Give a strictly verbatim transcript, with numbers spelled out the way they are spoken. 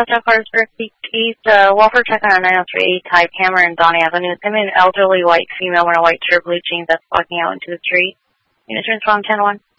South Cartersburg East, uh, Walford checking on nine oh three Type Hammer and Donny Avenue. Send me an elderly white female wearing a white shirt, blue jeans that's walking out into the street. Units respond ten one.